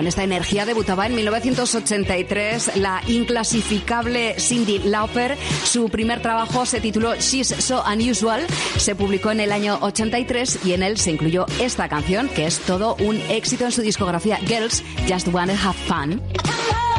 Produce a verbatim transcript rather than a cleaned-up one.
Con esta energía debutaba en mil novecientos ochenta y tres la inclasificable Cyndi Lauper. Su primer trabajo se tituló She's So Unusual. Se publicó en el año ochenta y tres y en él se incluyó esta canción, que es todo un éxito en su discografía, Girls Just Wanna Have Fun.